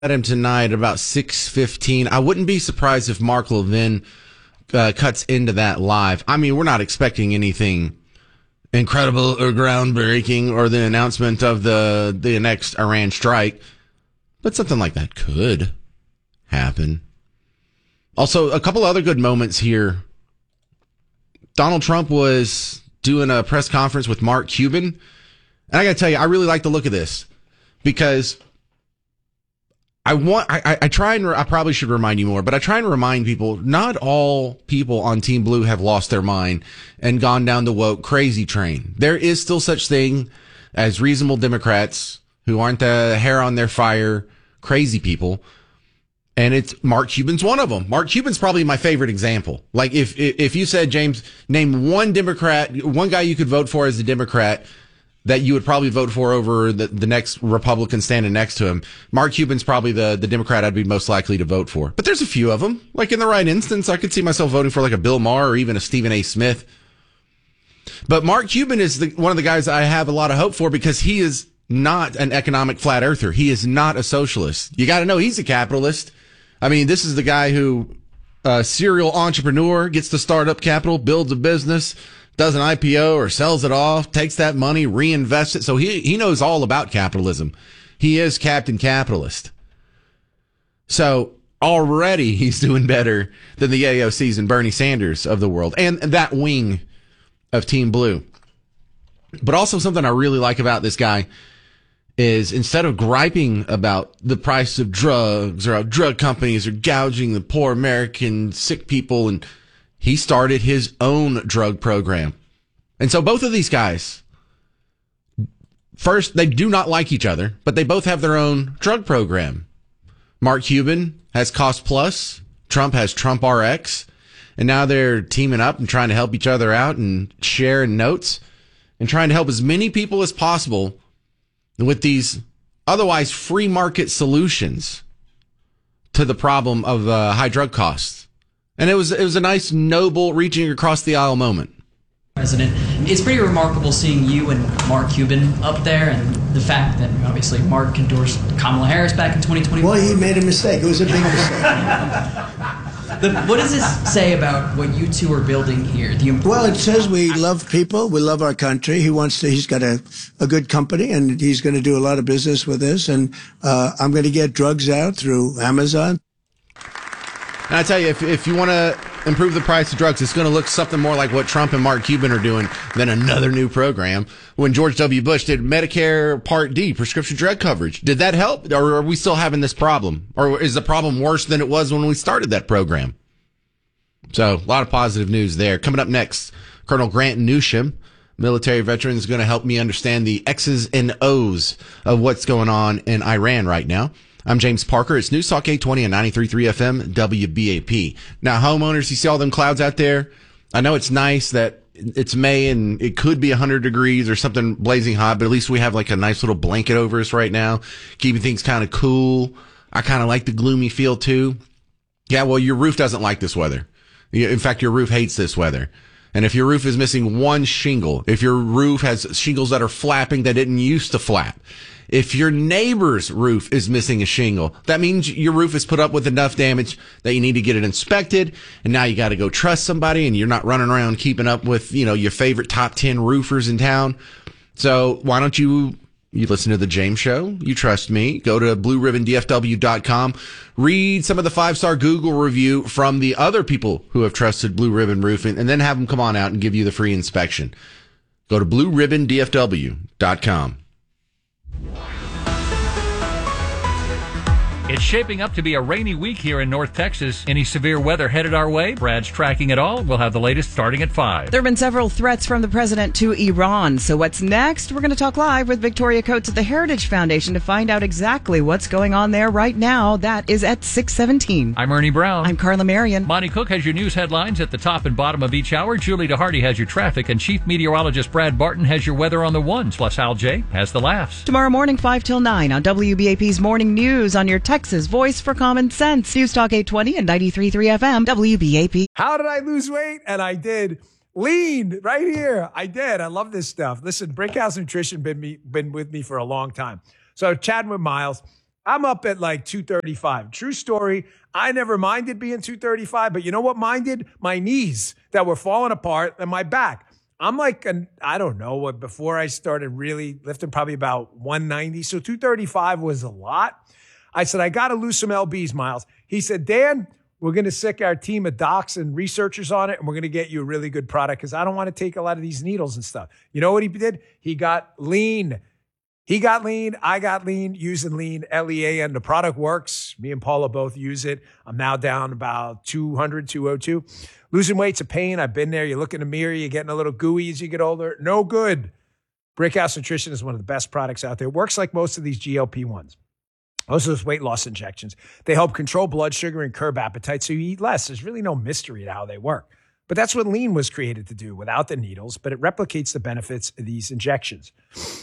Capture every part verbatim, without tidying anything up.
at him tonight at about six fifteen. I wouldn't be surprised if Mark Levin uh, cuts into that live. I mean, we're not expecting anything incredible or groundbreaking or the announcement of the, the next Iran strike, but something like that could happen. Also, a couple other good moments here. Donald Trump was doing a press conference with Mark Cuban. And I got to tell you, I really like the look of this because I want, I, I try and, I probably should remind you more, but I try and remind people, not all people on Team Blue have lost their mind and gone down the woke crazy train. There is still such thing as reasonable Democrats who aren't the hair on their fire, crazy people. And it's Mark Cuban's one of them. Mark Cuban's probably my favorite example. Like if, if you said, James, name one Democrat, one guy you could vote for as a Democrat that you would probably vote for over the, the next Republican standing next to him. Mark Cuban's probably the, the Democrat I'd be most likely to vote for. But there's a few of them. Like in the right instance, I could see myself voting for like a Bill Maher or even a Stephen A. Smith. But Mark Cuban is the, one of the guys I have a lot of hope for because he is not an economic flat earther. He is not a socialist. You got to know he's a capitalist. I mean, this is the guy who, uh, serial entrepreneur, gets the startup capital, builds a business, does an I P O or sells it off, takes that money, reinvests it. So he, he knows all about capitalism. He is Captain Capitalist. So already he's doing better than the A O Cs and Bernie Sanders of the world and that wing of Team Blue. But also something I really like about this guy is instead of griping about the price of drugs or how drug companies are gouging the poor American sick people, and he started his own drug program. And so both of these guys, first, they do not like each other, but they both have their own drug program. Mark Cuban has Cost Plus, Trump has Trump R X, and now they're teaming up and trying to help each other out and sharing notes and trying to help as many people as possible with these otherwise free market solutions to the problem of uh, high drug costs. And it was it was a nice, noble, reaching across the aisle moment. President, it's pretty remarkable seeing you and Mark Cuban up there, and the fact that obviously Mark endorsed Kamala Harris back in twenty twenty-one. Well, he made a mistake. It was a big mistake. The, what does this say about what you two are building here? The well, it says we love people. We love our country. He wants to, he's got a, a good company, and he's going to do a lot of business with this. And uh, I'm going to get drugs out through Amazon. And I tell you, if if you want to improve the price of drugs, it's going to look something more like what Trump and Mark Cuban are doing than another new program. When George W. Bush did Medicare Part D, prescription drug coverage, did that help? Or are we still having this problem? Or is the problem worse than it was when we started that program? So a lot of positive news there. Coming up next, Colonel Grant Newsham, military veteran, is going to help me understand the X's and O's of what's going on in Iran right now. I'm James Parker. It's News Talk eight twenty and ninety-three point three F M W B A P. Now, homeowners, you see all them clouds out there? I know it's nice that it's May and it could be one hundred degrees or something blazing hot, but at least we have like a nice little blanket over us right now, keeping things kind of cool. I kind of like the gloomy feel too. Yeah, well, your roof doesn't like this weather. In fact, your roof hates this weather. And if your roof is missing one shingle, if your roof has shingles that are flapping that didn't used to flap, if your neighbor's roof is missing a shingle, that means your roof is put up with enough damage that you need to get it inspected. And now you got to go trust somebody, and you're not running around keeping up with, you know, your favorite top ten roofers in town. So why don't you, you listen to the James Show? You trust me. Go to blue ribbon D F W dot com. Read some of the five-star Google review from the other people who have trusted Blue Ribbon Roofing, and then have them come on out and give you the free inspection. Go to blue ribbon D F W dot com. It's shaping up to be a rainy week here in North Texas. Any severe weather headed our way? Brad's tracking it all. We'll have the latest starting at five. There have been several threats from the president to Iran. So what's next? We're going to talk live with Victoria Coates at the Heritage Foundation to find out exactly what's going on there right now. That is at six seventeen. I'm Ernie Brown. I'm Carla Marion. Monty Cook has your news headlines at the top and bottom of each hour. Julie DeHardy has your traffic, and Chief Meteorologist Brad Barton has your weather on the ones. Plus Al J has the laughs. Tomorrow morning, five till nine on W B A P's Morning News on your Texas voice for common sense. News Talk eight twenty and ninety-three point three F M W B A P. How did I lose weight? And I did. Lean right here. I did. I love this stuff. Listen, Brickhouse Nutrition been me been with me for a long time. So chatting with Miles, I'm up at like two thirty-five. True story. I never minded being two thirty-five, but you know what minded? My knees that were falling apart and my back. I'm like, an, I don't know, what before I started really lifting, probably about one ninety. So two thirty-five was a lot. I said, I got to lose some L Bs, Miles. He said, Dan, we're going to sick our team of docs and researchers on it, and we're going to get you a really good product because I don't want to take a lot of these needles and stuff. You know what he did? He got lean. He got lean. I got lean using lean, L E A N. The product works. Me and Paula both use it. I'm now down about two hundred, two oh two. Losing weight's a pain. I've been there. You look in the mirror, you're getting a little gooey as you get older. No good. Brickhouse Nutrition is one of the best products out there. It works like most of these G L P ones. Most of those weight loss injections. They help control blood sugar and curb appetite so you eat less. There's really no mystery to how they work. But that's what lean was created to do without the needles, but it replicates the benefits of these injections.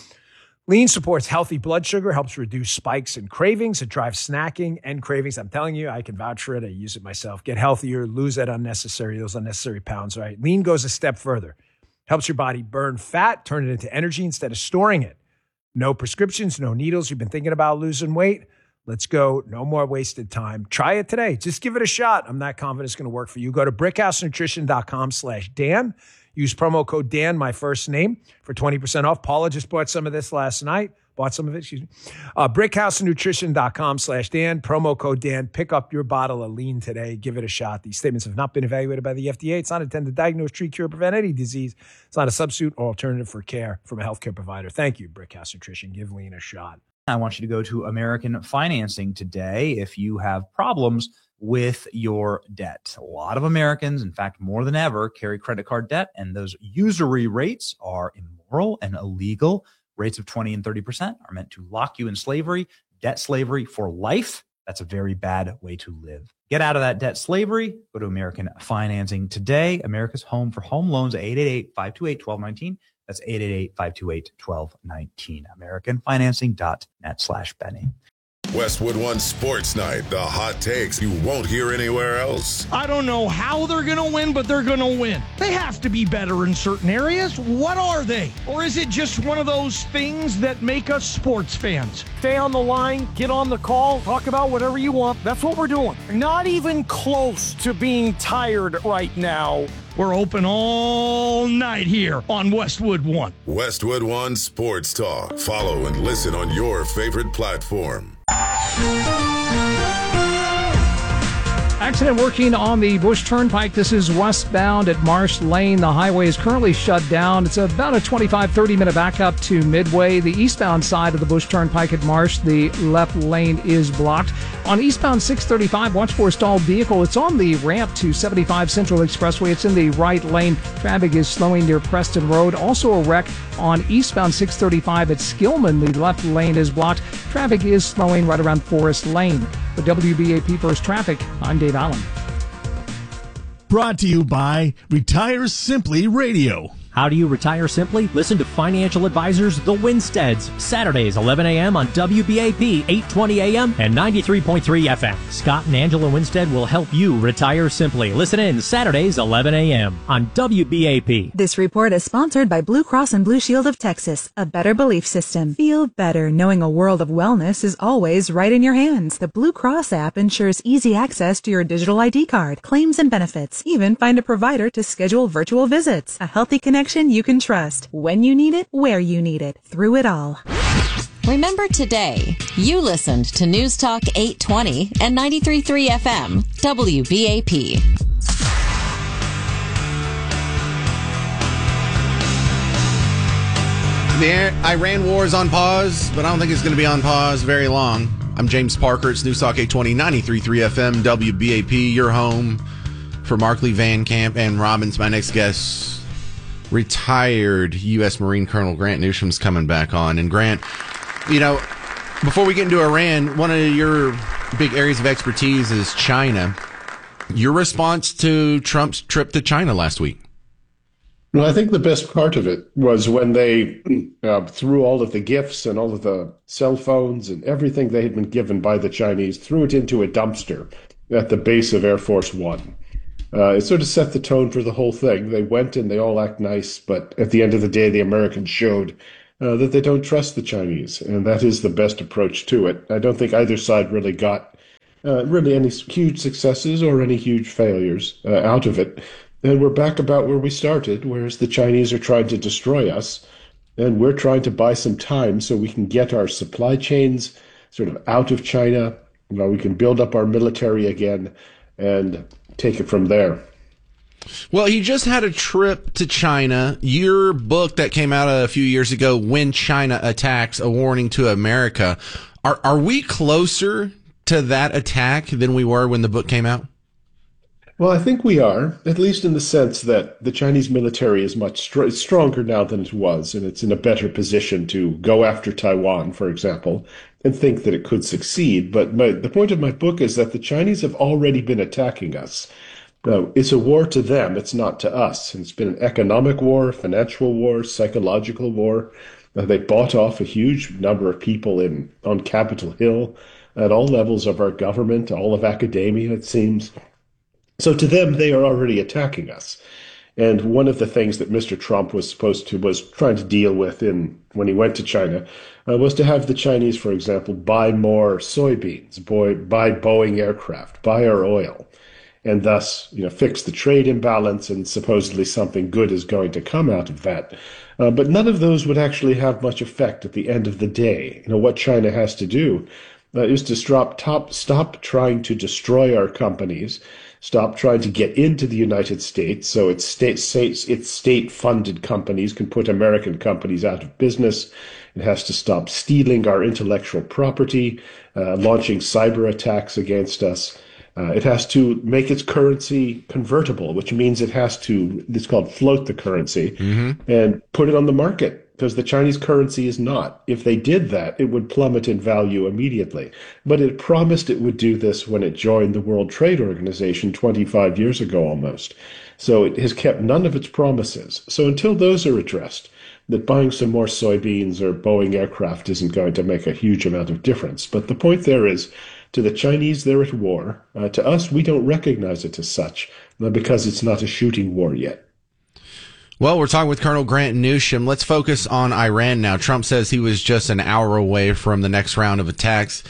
Lean supports healthy blood sugar, helps reduce spikes and cravings. It drives snacking and cravings. I'm telling you, I can vouch for it. I use it myself. Get healthier, lose that unnecessary, those unnecessary pounds, right? Lean goes a step further. Helps your body burn fat, turn it into energy instead of storing it. No prescriptions, no needles. You've been thinking about losing weight? Let's go. No more wasted time. Try it today. Just give it a shot. I'm not confident it's going to work for you. Go to brickhousenutrition.com slash Dan. Use promo code Dan, my first name, for twenty percent off. Paula just bought some of this last night. Bought some of it, excuse me. Uh, brickhousenutrition.com slash Dan. Promo code Dan. Pick up your bottle of lean today. Give it a shot. These statements have not been evaluated by the F D A. It's not intended to diagnose, treat, cure, prevent any disease. It's not a substitute or alternative for care from a healthcare provider. Thank you, Brickhouse Nutrition. Give lean a shot. I want you to go to American Financing today if you have problems with your debt. A lot of Americans, in fact, more than ever, carry credit card debt, and those usury rates are immoral and illegal. Rates of twenty and thirty percent are meant to lock you in slavery, debt slavery for life. That's a very bad way to live. Get out of that debt slavery. Go to American Financing today. America's home for home loans, eight eight eight, five two eight, one two one nine. That's eight eight eight, five two eight, one two one nine. AmericanFinancing.net slash Benny. Westwood One Sports Night, the hot takes you won't hear anywhere else. I don't know how they're going to win, but they're going to win. They have to be better in certain areas. What are they? Or is it just one of those things that make us sports fans? Stay on the line, get on the call, talk about whatever you want. That's what we're doing. Not even close to being tired right now. We're open all night here on Westwood One. Westwood One Sports Talk. Follow and listen on your favorite platform. Accident working on the Bush Turnpike. This is westbound at Marsh Lane. The highway is currently shut down. It's about a twenty-five, thirty minute backup to Midway. The eastbound side of the Bush Turnpike at Marsh, the left lane is blocked. On eastbound six thirty-five, watch for a stalled vehicle. It's on the ramp to seventy-five Central Expressway. It's in the right lane. Traffic is slowing near Preston Road. Also a wreck on eastbound six thirty-five at Skillman. The left lane is blocked. Traffic is slowing right around Forest Lane. For W B A P First Traffic, I'm Dave Allen. Brought to you by Retire Simply Radio. How do you retire simply? Listen to financial advisors The Winsteads, Saturdays, eleven a.m. on W B A P, eight twenty a.m. and ninety-three point three F M. Scott and Angela Winstead will help you retire simply. Listen in Saturdays, eleven a.m. on W B A P. This report is sponsored by Blue Cross and Blue Shield of Texas, a better belief system. Feel better knowing a world of wellness is always right in your hands. The Blue Cross app ensures easy access to your digital I D card, claims and benefits. Even find a provider to schedule virtual visits. A healthy connection you can trust. When you need it, where you need it. Through it all. Remember today, you listened to News Talk eight twenty and ninety-three point three F M, W B A P. The Iran war is on pause, but I don't think it's going to be on pause very long. I'm James Parker. It's News Talk eight twenty, ninety-three point three F M, W B A P, your home for Markley, Van Camp, and Robbins. My next guest, retired U S Marine Colonel Grant Newsom's coming back on. And Grant, you know, before we get into Iran, one of your big areas of expertise is China. Your response to Trump's trip to China last week? Well, I think the best part of it was when they uh, threw all of the gifts and all of the cell phones and everything they had been given by the Chinese, threw it into a dumpster at the base of Air Force One. Uh, it sort of set the tone for the whole thing. They went and they all act nice, but at the end of the day, the Americans showed uh, that they don't trust the Chinese, and that is the best approach to it. I don't think either side really got uh, really any huge successes or any huge failures uh, out of it. And we're back about where we started, whereas the Chinese are trying to destroy us, and we're trying to buy some time so we can get our supply chains sort of out of China. You know, we can build up our military again and take it from there. Well, he just had a trip to China. Your book that came out a few years ago, When China Attacks, A Warning to America. Are are we closer to that attack than we were when the book came out? Well, I think we are, at least in the sense that the Chinese military is much str- stronger now than it was, and it's in a better position to go after Taiwan, for example, and think that it could succeed. But my, the point of my book is that the Chinese have already been attacking us. Uh, it's a war to them, it's not to us. And it's been an economic war, financial war, psychological war. Uh, they bought off a huge number of people in on Capitol Hill at all levels of our government, all of academia, it seems. So to them, they are already attacking us. And one of the things that Mister Trump was supposed to, was trying to deal with in when he went to China, uh, was to have the Chinese, for example, buy more soybeans, buy, buy Boeing aircraft, buy our oil, and thus, you know, fix the trade imbalance, and supposedly something good is going to come out of that. Uh, but none of those would actually have much effect at the end of the day. You know, what China has to do uh, is to stop, top, stop trying to destroy our companies, stop trying to get into the United States so its state, states, its state-funded companies can put American companies out of business. It has to stop stealing our intellectual property, uh, launching cyber attacks against us. Uh, it has to make its currency convertible, which means it has to, it's called float the currency, mm-hmm. and put it on the market, because the Chinese currency is not. If they did that, it would plummet in value immediately. But it promised it would do this when it joined the World Trade Organization twenty-five years ago almost. So it has kept none of its promises. So until those are addressed, that buying some more soybeans or Boeing aircraft isn't going to make a huge amount of difference. But the point there is, to the Chinese, they're at war. Uh, to us, we don't recognize it as such, because it's not a shooting war yet. Well, we're talking with Colonel Grant Newsham. Let's focus on Iran now. Trump says he was just an hour away from the next round of attacks.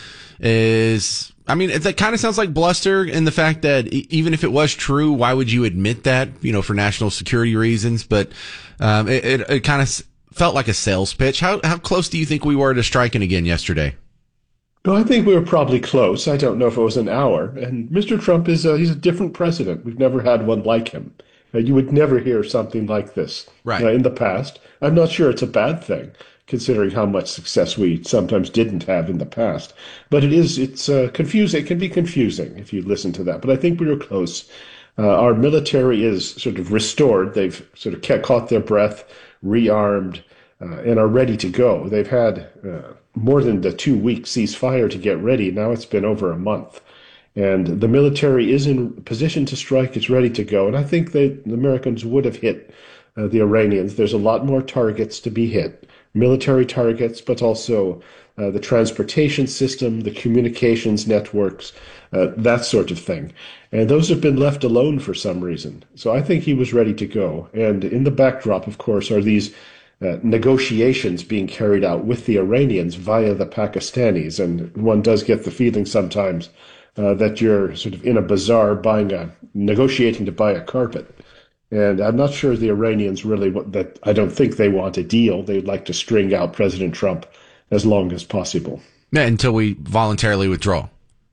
Is I mean, it, it kind of sounds like bluster in the fact that even if it was true, why would you admit that, you know, for national security reasons? But um, it, it, it kind of felt like a sales pitch. How how close do you think we were to striking again yesterday? Well, I think we were probably close. I don't know if it was an hour. And Mister Trump is a, he's a different president. We've never had one like him. Uh, you would never hear something like this right. uh, in the past. I'm not sure it's a bad thing, considering how much success we sometimes didn't have in the past. But it is, it's uh, confusing. It can be confusing if you listen to that. But I think we were close. Uh, our military is sort of restored. They've sort of kept, caught their breath, rearmed, uh, and are ready to go. They've had uh, more than the two-week ceasefire to get ready. Now it's been over a month. And the military is in position to strike. It's ready to go. And I think that the Americans would have hit uh, the Iranians. There's a lot more targets to be hit, military targets, but also uh, the transportation system, the communications networks, uh, that sort of thing. And those have been left alone for some reason. So I think he was ready to go. And in the backdrop, of course, are these uh, negotiations being carried out with the Iranians via the Pakistanis. And one does get the feeling sometimes Uh, that you're sort of in a bazaar buying a, negotiating to buy a carpet. And I'm not sure the Iranians really, want that. I don't think they want a deal. They'd like to string out President Trump as long as possible. Yeah, until we voluntarily withdraw.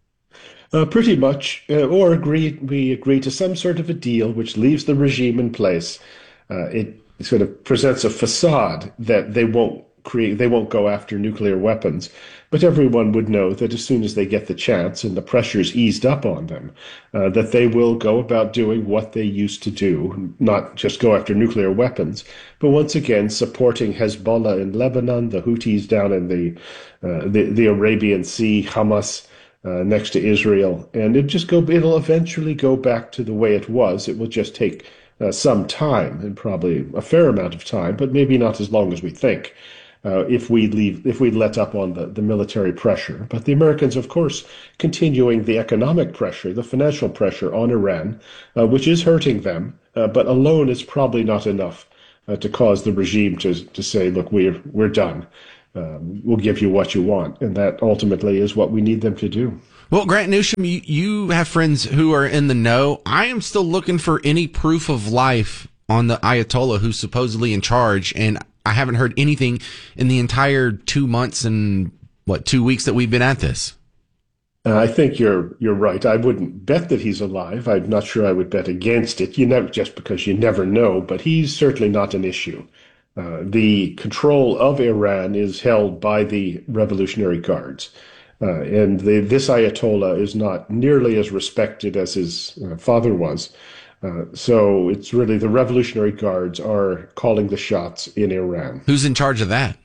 Uh, pretty much, uh, or agree, we agree to some sort of a deal which leaves the regime in place. Uh, it sort of presents a facade that they won't create, they won't go after nuclear weapons. But everyone would know that as soon as they get the chance and the pressure's eased up on them, uh, that they will go about doing what they used to do, not just go after nuclear weapons, but once again supporting Hezbollah in Lebanon, the Houthis down in the uh, the, the Arabian Sea, Hamas uh, next to Israel, and it just go. It'll eventually go back to the way it was. It will just take uh, some time, and probably a fair amount of time, but maybe not as long as we think. Uh, if we leave, if we let up on the, the military pressure. But the Americans, of course, continuing the economic pressure, the financial pressure on Iran, uh, which is hurting them, uh, but alone is probably not enough uh, to cause the regime to to say, look, we're we're done. Um, we'll give you what you want, and that ultimately is what we need them to do. Well, Grant Newsham, you, you have friends who are in the know. I am still looking for any proof of life on the Ayatollah who's supposedly in charge, and I haven't heard anything in the entire two months and, what, two weeks that we've been at this. Uh, I think you're you're right. I wouldn't bet that he's alive. I'm not sure I would bet against it. You never, just because you never know, but he's certainly not an issue. Uh, the control of Iran is held by the Revolutionary Guards. Uh, and the, this Ayatollah is not nearly as respected as his uh, father was. Uh, so it's really the Revolutionary Guards are calling the shots in Iran. Who's in charge of that?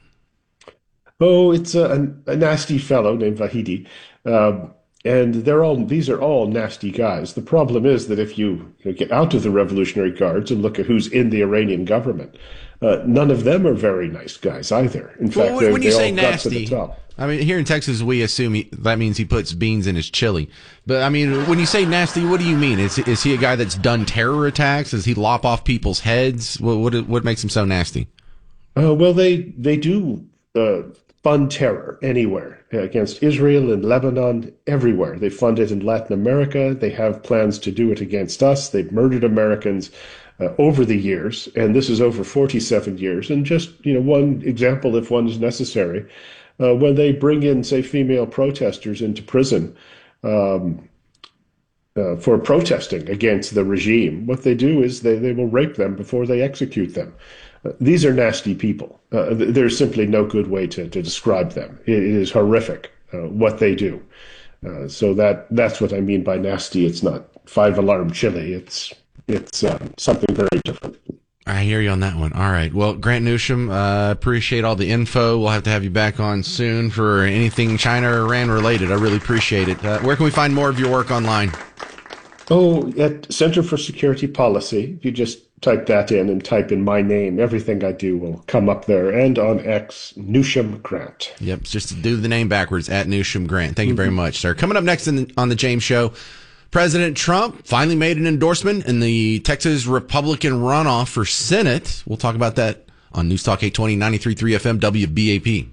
Oh, it's a, a nasty fellow named Vahidi. Um, and they're all, these are all nasty guys. The problem is that if you, you know, get out of the Revolutionary Guards and look at who's in the Iranian government, uh, none of them are very nice guys either. In well, fact, when you they say all got nasty, to the top. I mean, here in Texas, we assume he, that means he puts beans in his chili. But, I mean, when you say nasty, what do you mean? Is is he a guy that's done terror attacks? Does he lop off people's heads? What what, what makes him so nasty? Uh, well, they, they do uh, fund terror anywhere against Israel and Lebanon, everywhere. They fund it in Latin America. They have plans to do it against us. They've murdered Americans uh, over the years, and this is over forty-seven years. And just, you know, one example, if one is necessary, uh, when they bring in, say, female protesters into prison um, uh, for protesting against the regime, what they do is they, they will rape them before they execute them. Uh, these are nasty people. Uh, there's simply no good way to, to describe them. It, it is horrific uh, what they do. Uh, so that that's what I mean by nasty. It's not five-alarm chili. It's it's uh, something very different. I hear you on that one. All right. Well, Grant Newsham, uh, appreciate all the info. We'll have to have you back on soon for anything China or Iran related. I really appreciate it. Uh, where can we find more of your work online? Oh, at Center for Security Policy. If you just type that in and type in my name, everything I do will come up there. And on X, Newsham Grant. Yep, just do the name backwards, at Newsham Grant. Thank you very much, sir. Coming up next in the, on the James Show, President Trump finally made an endorsement in the Texas Republican runoff for Senate. We'll talk about that on News Talk eight twenty, ninety-three point three F M, W B A P.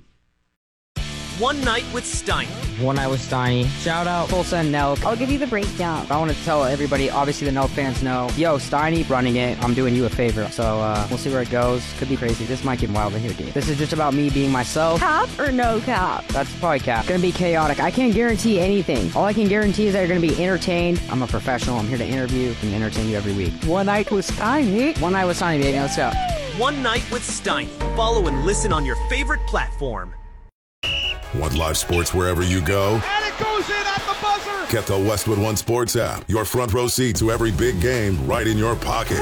One Night with Steiny. One Night with Steiny. Shout out Tulsa and Nelk. I'll give you the breakdown. I want to tell everybody, obviously the Nelk fans know, yo, Steiny running it. I'm doing you a favor. So uh, we'll see where it goes. Could be crazy. This might get wild in here, dude. This is just about me being myself. Cap or no cap? That's probably cap. Gonna be chaotic. I can't guarantee anything. All I can guarantee is that you're gonna be entertained. I'm a professional. I'm here to interview and entertain you every week. One Night with Steiny. One Night with Steiny, baby. Let's go. One Night with Steiny. Follow and listen on your favorite platform. Want live sports wherever you go? And it goes in at the buzzer! Get the Westwood One Sports app. Your front row seat to every big game right in your pocket.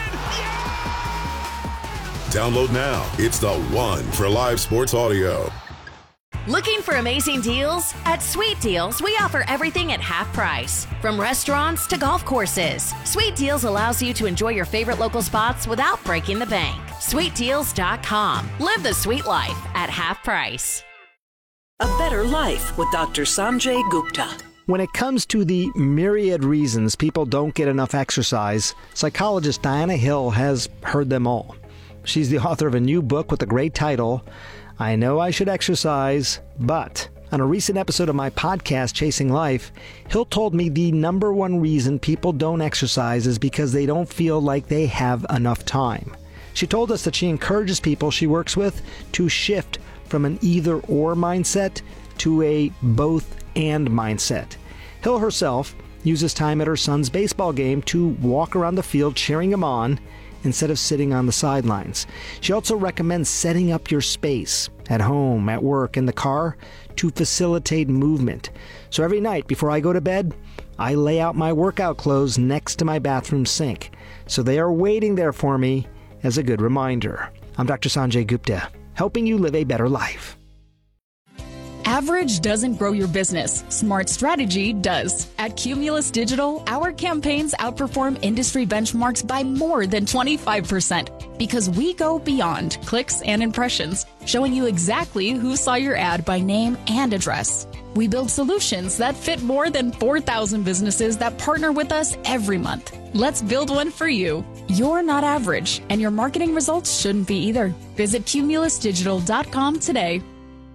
Download now. It's the one for live sports audio. Looking for amazing deals? At Sweet Deals, we offer everything at half price. From restaurants to golf courses, Sweet Deals allows you to enjoy your favorite local spots without breaking the bank. sweet deals dot com. Live the sweet life at half price. A better life with Doctor Sanjay Gupta. When it comes to the myriad reasons people don't get enough exercise, psychologist Diana Hill has heard them all. She's the author of a new book with the great title, I Know I Should Exercise, But. On a recent episode of my podcast, Chasing Life, Hill told me the number one reason people don't exercise is because they don't feel like they have enough time. She told us that she encourages people she works with to shift from an either-or mindset to a both-and mindset. Hill herself uses time at her son's baseball game to walk around the field cheering him on instead of sitting on the sidelines. She also recommends setting up your space at home, at work, in the car to facilitate movement. So every night before I go to bed, I lay out my workout clothes next to my bathroom sink. So they are waiting there for me as a good reminder. I'm Doctor Sanjay Gupta, helping you live a better life. Average doesn't grow your business. Smart strategy does. At Cumulus Digital, our campaigns outperform industry benchmarks by more than twenty-five percent because we go beyond clicks and impressions, showing you exactly who saw your ad by name and address. We build solutions that fit more than four thousand businesses that partner with us every month. Let's build one for you. You're not average, and your marketing results shouldn't be either. Visit cumulus digital dot com today.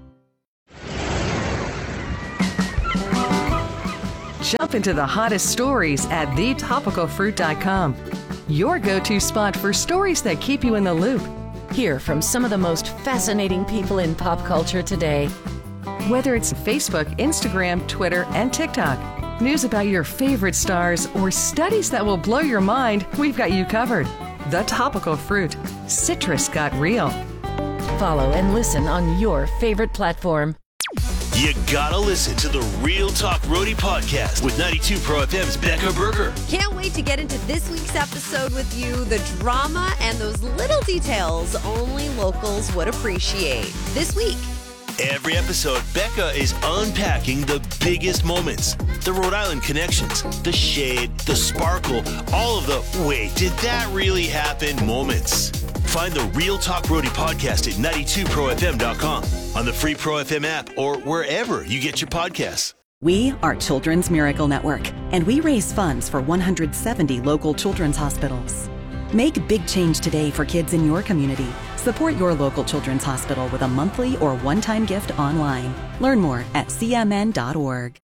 Jump into the hottest stories at the topical fruit dot com. Your go-to spot for stories that keep you in the loop. Hear from some of the most fascinating people in pop culture today. Whether it's Facebook, Instagram, Twitter, and TikTok, news about your favorite stars, or studies that will blow your mind, we've got you covered. The Topical Fruit. Citrus got real. Follow and listen on your favorite platform. You gotta listen to the Real Talk Roadie podcast with ninety-two Pro F M's Becca Berger. Can't wait to get into this week's episode with you. The drama and those little details only locals would appreciate. This week. Every episode, Becca is unpacking the biggest moments, the Rhode Island connections, the shade, the sparkle, all of the wait, did that really happen moments. Find the Real Talk Roadie podcast at ninety-two pro f m dot com, on the free Pro F M app, or wherever you get your podcasts. We are Children's Miracle Network, and we raise funds for one hundred seventy local children's hospitals. Make a big change today for kids in your community. Support your local children's hospital with a monthly or one-time gift online. Learn more at c m n dot org.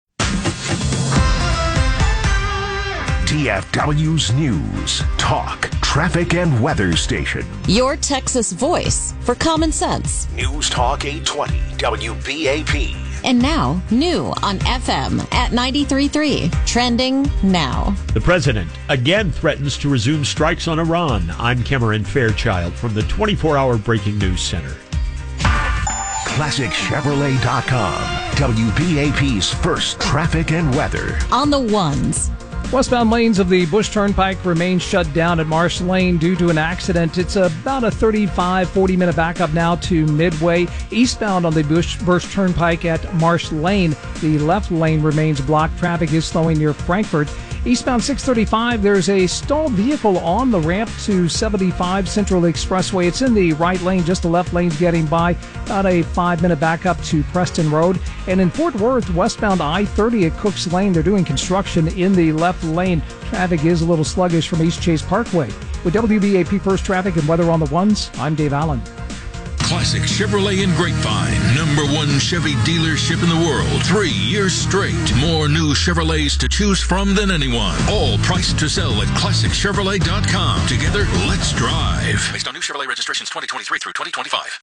T F W's News, Talk, Traffic, and Weather Station. Your Texas voice for common sense. News Talk eight twenty W B A P. And now, new on F M at ninety-three point three. Trending now. The president again threatens to resume strikes on Iran. I'm Cameron Fairchild from the twenty-four hour Breaking News Center. Classic Chevrolet dot com. W B A P's first traffic and weather. On the ones. Westbound lanes of the Bush Turnpike remain shut down at Marsh Lane due to an accident. It's about a thirty-five, forty minute backup now to Midway. Eastbound on the Bush, Bush Turnpike at Marsh Lane, the left lane remains blocked. Traffic is slowing near Frankfort. Eastbound six thirty-five, there's a stalled vehicle on the ramp to seventy-five Central Expressway. It's in the right lane, just the left lane's getting by. About a five-minute backup to Preston Road. And in Fort Worth, westbound I thirty at Cooks Lane, they're doing construction in the left lane. Traffic is a little sluggish from East Chase Parkway. With W B A P First Traffic and Weather on the Ones, I'm Dave Allen. Classic Chevrolet in Grapevine, number one Chevy dealership in the world. Three years straight. More new Chevrolets to choose from than anyone. All priced to sell at classic chevrolet dot com. Together, let's drive. Based on new Chevrolet registrations twenty twenty-three through twenty twenty-five.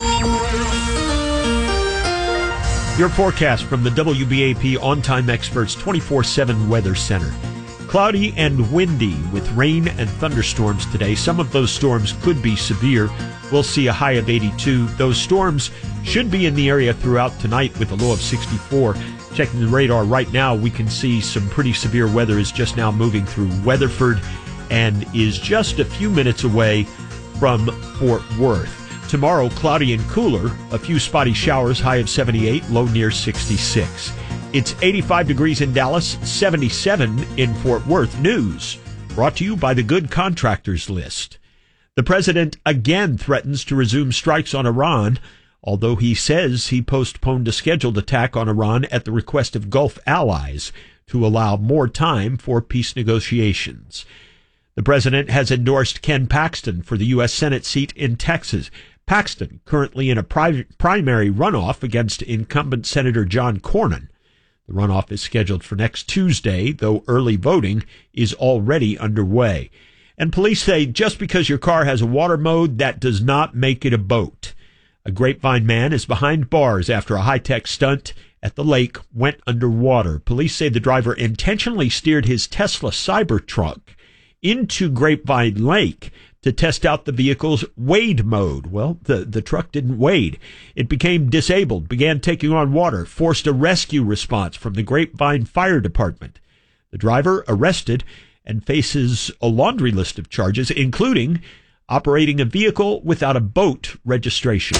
Your forecast from the W B A P On Time Experts twenty-four seven Weather Center. Cloudy and windy with rain and thunderstorms today. Some of those storms could be severe. We'll see a high of eighty-two. Those storms should be in the area throughout tonight with a low of sixty-four. Checking the radar right now, we can see some pretty severe weather is just now moving through Weatherford and is just a few minutes away from Fort Worth. Tomorrow, cloudy and cooler. A few spotty showers, high of seventy-eight, low near sixty-six. It's eighty-five degrees in Dallas, seventy-seven in Fort Worth. News brought to you by the Good Contractors List. The president again threatens to resume strikes on Iran, although he says he postponed a scheduled attack on Iran at the request of Gulf allies to allow more time for peace negotiations. The president has endorsed Ken Paxton for the U S Senate seat in Texas. Paxton currently in a pri- primary runoff against incumbent Senator John Cornyn. The runoff is scheduled for next Tuesday, though early voting is already underway. And police say just because your car has a water mode, that does not make it a boat. A Grapevine man is behind bars after a high-tech stunt at the lake went underwater. Police say the driver intentionally steered his Tesla Cybertruck into Grapevine Lake to test out the vehicle's wade mode. Well, the, the truck didn't wade. It became disabled, began taking on water, forced a rescue response from the Grapevine Fire Department. The driver arrested and faces a laundry list of charges, including operating a vehicle without a boat registration.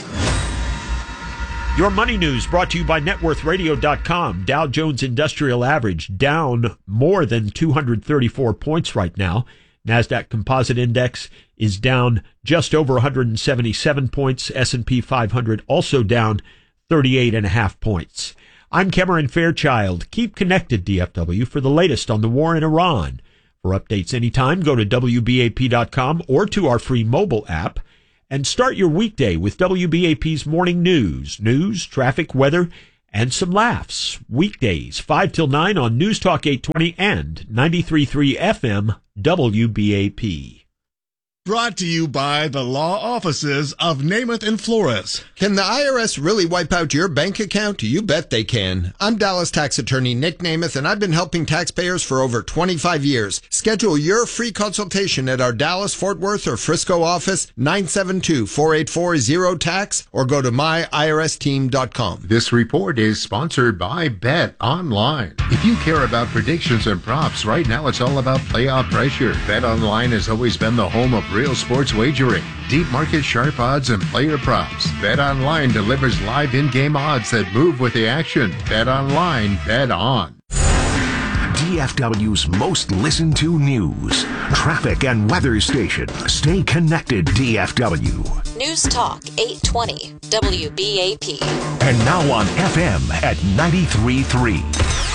Your money news brought to you by net worth radio dot com. Dow Jones Industrial Average down more than two hundred thirty-four points right now. NASDAQ Composite Index is down just over one hundred seventy-seven points. S and P five hundred also down thirty-eight and a half points. I'm Cameron Fairchild. Keep connected, D F W, for the latest on the war in Iran. For updates anytime, go to W B A P dot com or to our free mobile app and start your weekday with W B A P's morning news, news, traffic, weather, and some laughs. Weekdays, five till nine on News Talk eight twenty and ninety-three point three F M W B A P. Brought to you by the law offices of Namath and Flores. Can the I R S really wipe out your bank account? You bet they can. I'm Dallas tax attorney Nick Namath, and I've been helping taxpayers for over twenty-five years. Schedule your free consultation at our Dallas, Fort Worth, or Frisco office, nine seven two, four eight four, zero tax, or go to my I R S team dot com. This report is sponsored by Bet Online. If you care about predictions and props, right now it's all about playoff pressure. Bet Online has always been the home of real sports wagering, deep market sharp odds, and player props. Bet Online delivers live in-game odds that move with the action. Bet Online, bet on. D F W's most listened to news, traffic, and weather station. Stay connected, D F W. News Talk eight twenty W B A P. And now on F M at ninety-three point three.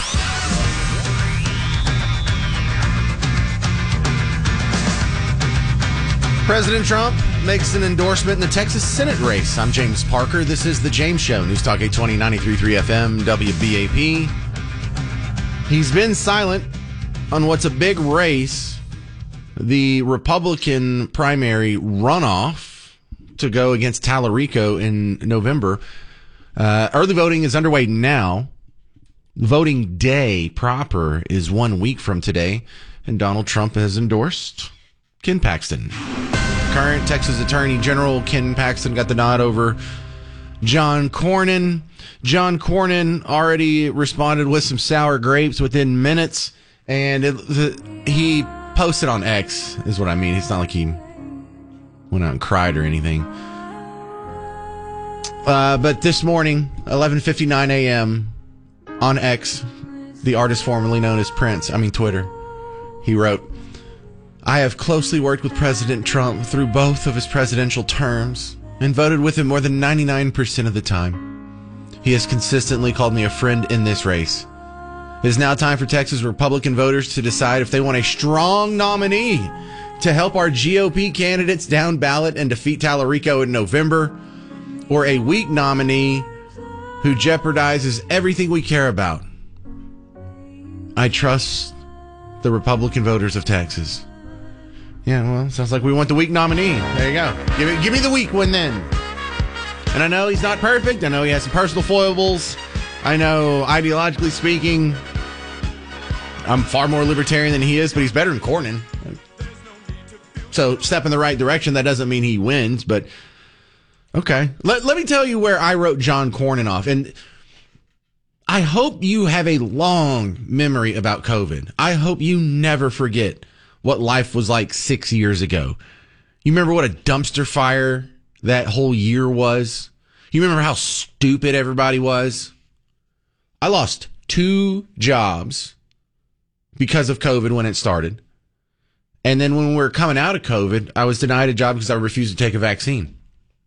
President Trump makes an endorsement in the Texas Senate race. I'm James Parker. This is The James Show. News Talk eight twenty, ninety-three point three F M, W B A P. He's been silent on what's a big race, the Republican primary runoff to go against Tallarico in November. Uh, early voting is underway now. Voting day proper is one week from today, and Donald Trump has endorsed Ken Paxton. Current Texas Attorney General Ken Paxton got the nod over John Cornyn. John Cornyn already responded with some sour grapes within minutes, and it, the, he posted on X, is what I mean. It's not like he went out and cried or anything. Uh, but this morning, eleven fifty-nine a.m. on X, the artist formerly known as Prince, I mean Twitter, he wrote, I have closely worked with President Trump through both of his presidential terms and voted with him more than ninety-nine percent of the time. He has consistently called me a friend in this race. It is now time for Texas Republican voters to decide if they want a strong nominee to help our G O P candidates down ballot and defeat Tallarico in November, or a weak nominee who jeopardizes everything we care about. I trust the Republican voters of Texas. Yeah, well, sounds like we want the weak nominee. There you go. Give it, give me the weak one then. And I know he's not perfect. I know he has some personal foibles. I know, ideologically speaking, I'm far more libertarian than he is, but he's better than Cornyn. So, step in the right direction. That doesn't mean he wins, but okay. Let, let me tell you where I wrote John Cornyn off. And I hope you have a long memory about COVID. I hope you never forget what life was like six years ago. You remember what a dumpster fire that whole year was? You remember how stupid everybody was? I lost two jobs because of COVID when it started. And then when we were coming out of COVID, I was denied a job because I refused to take a vaccine.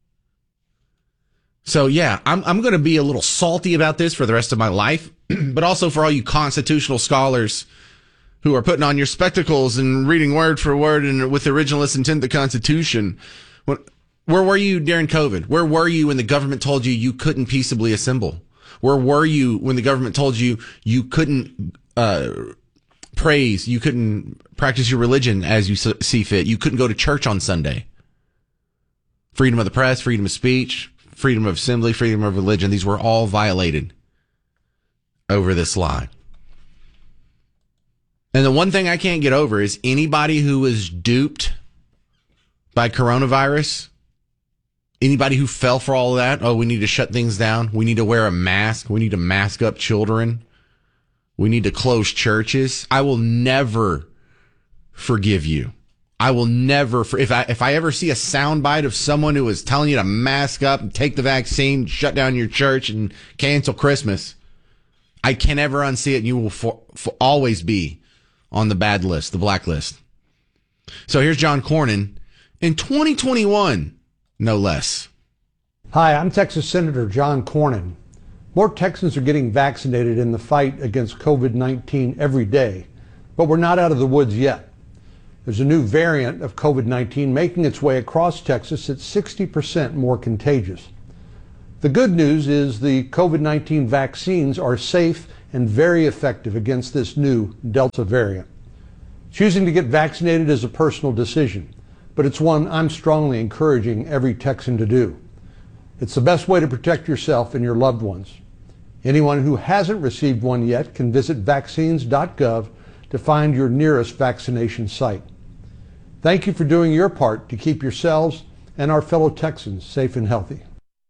So yeah, I'm, I'm going to be a little salty about this for the rest of my life, but also for all you constitutional scholars who are putting on your spectacles and reading word for word and with the originalist intent of the Constitution. What, where were you during COVID? Where were you when the government told you you couldn't peaceably assemble? Where were you when the government told you you couldn't uh, praise, you couldn't practice your religion as you see fit, you couldn't go to church on Sunday? Freedom of the press, freedom of speech, freedom of assembly, freedom of religion, these were all violated over this lie. And the one thing I can't get over is anybody who was duped by coronavirus, anybody who fell for all of that, oh, we need to shut things down, we need to wear a mask, we need to mask up children, we need to close churches. I will never forgive you. I will never, if I if I ever see a soundbite of someone who is telling you to mask up and take the vaccine, shut down your church and cancel Christmas, I can never unsee it, and you will for, for always be on the bad list, the blacklist. So here's John Cornyn in twenty twenty-one, no less. Hi, I'm Texas Senator John Cornyn. More Texans are getting vaccinated in the fight against COVID nineteen every day, but we're not out of the woods yet. There's a new variant of COVID nineteen making its way across Texas that's sixty percent more contagious. The good news is the COVID nineteen vaccines are safe and very effective against this new Delta variant. Choosing to get vaccinated is a personal decision, but it's one I'm strongly encouraging every Texan to do. It's the best way to protect yourself and your loved ones. Anyone who hasn't received one yet can visit vaccines dot gov to find your nearest vaccination site. Thank you for doing your part to keep yourselves and our fellow Texans safe and healthy.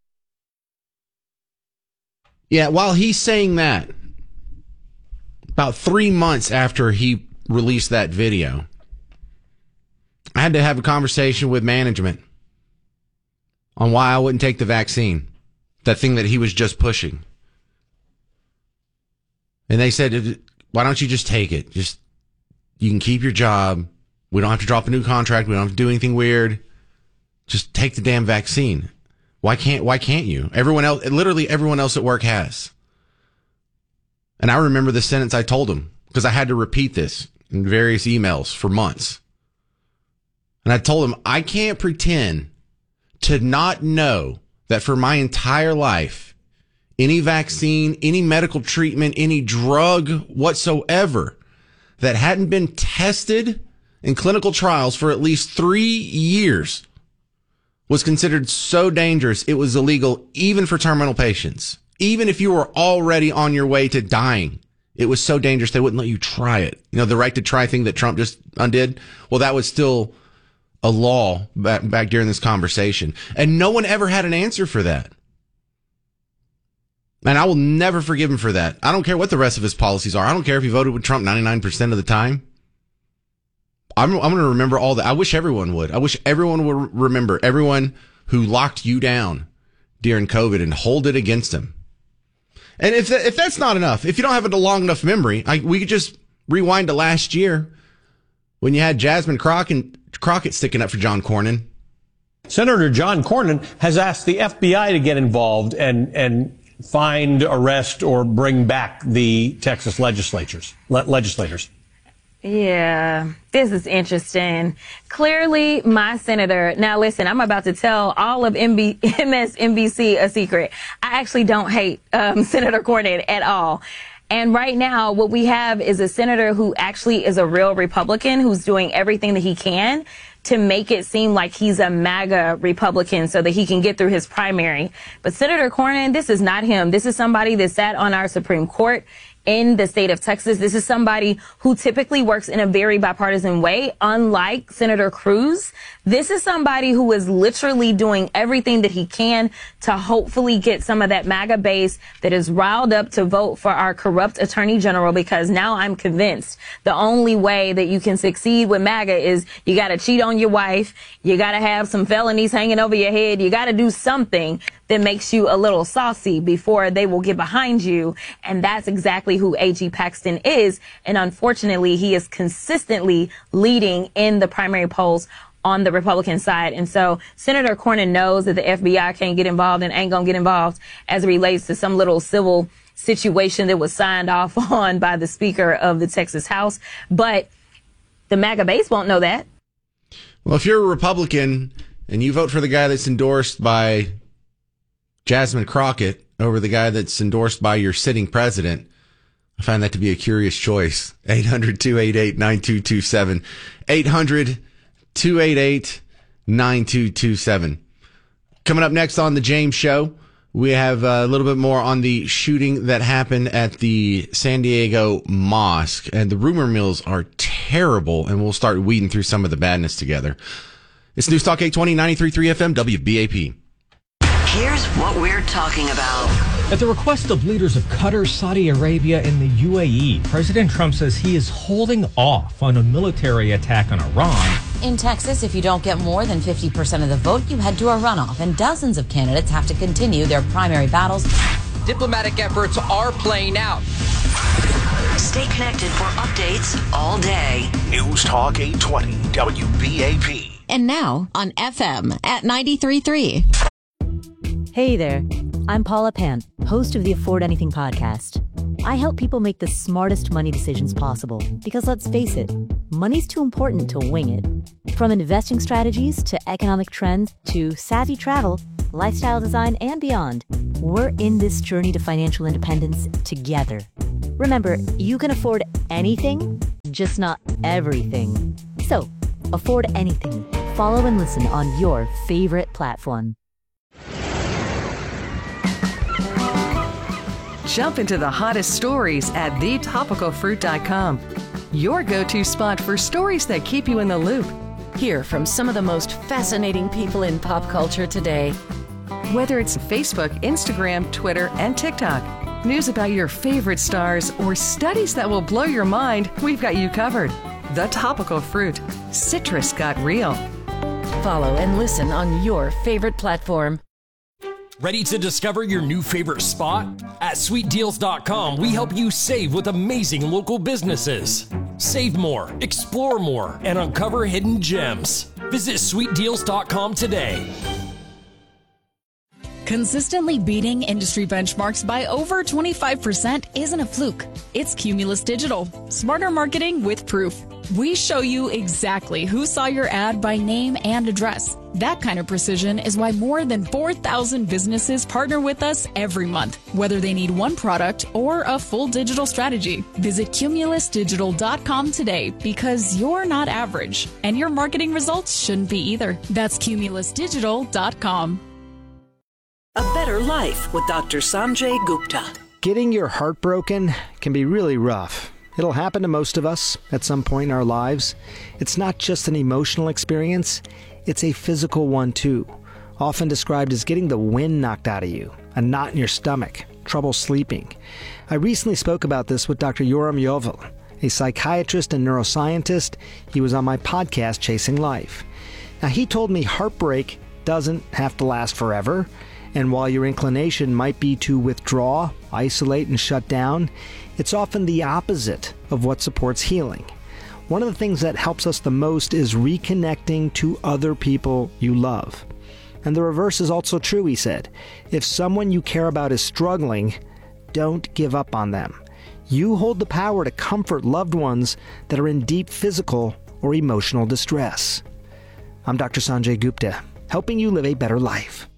Yeah, while he's saying that, about three months after he released that video, I had to have a conversation with management on why I wouldn't take the vaccine, that thing that he was just pushing. And they said, why don't you just take it? Just, you can keep your job. We don't have to drop a new contract. We don't have to do anything weird. Just take the damn vaccine. Why can't, why can't you? Everyone else, literally everyone else at work has. And I remember the sentence I told him because I had to repeat this in various emails for months. And I told him, I can't pretend to not know that for my entire life, any vaccine, any medical treatment, any drug whatsoever that hadn't been tested in clinical trials for at least three years was considered so dangerous it was illegal even for terminal patients. Even if you were already on your way to dying, it was so dangerous they wouldn't let you try it. You know, the right to try thing that Trump just undid? Well, that was still a law back, back during this conversation. And no one ever had an answer for that. And I will never forgive him for that. I don't care what the rest of his policies are. I don't care if he voted with Trump ninety-nine percent of the time. I'm, I'm going to remember all that. I wish everyone would. I wish everyone would remember everyone who locked you down during COVID and hold it against him. And if that, if that's not enough, if you don't have a long enough memory, I, we could just rewind to last year when you had Jasmine Crockett, Crockett sticking up for John Cornyn. Senator John Cornyn has asked the F B I to get involved and and find, arrest, or bring back the Texas legislatures le- legislators. Yeah, this is interesting. Clearly, my senator. Now, listen, I'm about to tell all of M B, M S N B C a secret. I actually don't hate um, Senator Cornyn at all. And right now, what we have is a senator who actually is a real Republican who's doing everything that he can to make it seem like he's a MAGA Republican so that he can get through his primary. But Senator Cornyn, this is not him. This is somebody that sat on our Supreme Court in the state of Texas. This is somebody who typically works in a very bipartisan way, unlike Senator Cruz. This is somebody who is literally doing everything that he can to hopefully get some of that MAGA base that is riled up to vote for our corrupt attorney general, because now I'm convinced the only way that you can succeed with MAGA is you got to cheat on your wife. You got to have some felonies hanging over your head. You got to do something that makes you a little saucy before they will get behind you. And that's exactly who A G Paxton is. And unfortunately, he is consistently leading in the primary polls on the Republican side. And so Senator Cornyn knows that the F B I can't get involved and ain't gonna get involved as it relates to some little civil situation that was signed off on by the Speaker of the Texas House. But the MAGA base won't know that. Well, if you're a Republican and you vote for the guy that's endorsed by Jasmine Crockett over the guy that's endorsed by your sitting president, I find that to be a curious choice. eight hundred, two eight eight, nine two two seven. eight hundred, two eight eight, nine two two seven. Coming up next on The James Show, we have a little bit more on the shooting that happened at the San Diego Mosque. And the rumor mills are terrible, and we'll start weeding through some of the badness together. It's News Talk eight twenty, ninety-three point three F M, W B A P. Here's what we're talking about. At the request of leaders of Qatar, Saudi Arabia, and the U A E, President Trump says he is holding off on a military attack on Iran. In Texas, if you don't get more than fifty percent of the vote, you head to a runoff, and dozens of candidates have to continue their primary battles. Diplomatic efforts are playing out. Stay connected for updates all day. News Talk eight twenty, W B A P. And now on F M at ninety-three point three. Hey there. I'm Paula Pant, host of the Afford Anything podcast. I help people make the smartest money decisions possible because, let's face it, money's too important to wing it. From investing strategies to economic trends to savvy travel, lifestyle design, and beyond, we're in this journey to financial independence together. Remember, you can afford anything, just not everything. So, afford anything. Follow and listen on your favorite platform. Jump into the hottest stories at the topical fruit dot com. Your go-to spot for stories that keep you in the loop. Hear from some of the most fascinating people in pop culture today. Whether it's Facebook, Instagram, Twitter, and TikTok, news about your favorite stars, or studies that will blow your mind, we've got you covered. The Topical Fruit. Citrus got real. Follow and listen on your favorite platform. Ready to discover your new favorite spot? At sweet deals dot com, we help you save with amazing local businesses. Save more, explore more, and uncover hidden gems. Visit sweet deals dot com today. Consistently beating industry benchmarks by over twenty-five percent isn't a fluke. It's Cumulus Digital. Smarter marketing with proof. We show you exactly who saw your ad by name and address. That kind of precision is why more than four thousand businesses partner with us every month, whether they need one product or a full digital strategy. Visit cumulus digital dot com today because you're not average, and your marketing results shouldn't be either. That's cumulus digital dot com. A Better Life with Doctor Sanjay Gupta. Getting your heart broken can be really rough. It'll happen to most of us at some point in our lives. It's not just an emotional experience, it's a physical one too, often described as getting the wind knocked out of you, a knot in your stomach, trouble sleeping. I recently spoke about this with Doctor Yoram Yovel, a psychiatrist and neuroscientist. He was on my podcast, Chasing Life. Now, he told me heartbreak doesn't have to last forever, and while your inclination might be to withdraw, isolate, and shut down, it's often the opposite of what supports healing. One of the things that helps us the most is reconnecting to other people you love. And the reverse is also true, he said. If someone you care about is struggling, don't give up on them. You hold the power to comfort loved ones that are in deep physical or emotional distress. I'm Doctor Sanjay Gupta, helping you live a better life.